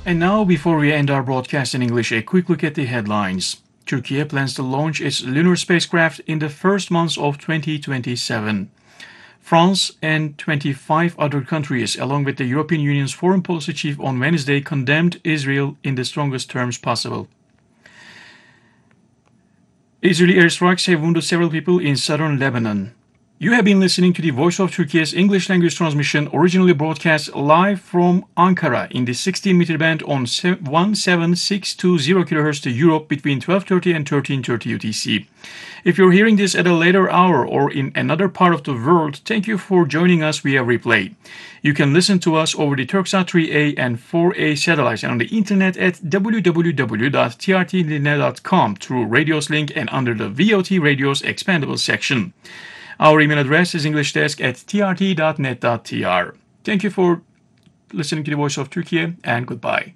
And now, before we end our broadcast in English, a quick look at the headlines. Turkey plans to launch its lunar spacecraft in the first months of 2027. France and 25 other countries, along with the European Union's foreign policy chief on Wednesday, condemned Israel in the strongest terms possible. Israeli airstrikes have wounded several people in southern Lebanon. You have been listening to the Voice of Turkey's English language transmission, originally broadcast live from Ankara in the 16-meter band on 17620 kHz to Europe between 12:30 and 13:30 UTC. If you're hearing this at a later hour or in another part of the world, thank you for joining us via replay. You can listen to us over the Turksat 3A and 4A satellites and on the internet at www.trtlinear.com through Radios link and under the VOT Radios Expandable section. Our email address is englishdesk@trt.net.tr. Thank you for listening to the Voice of Turkey and goodbye.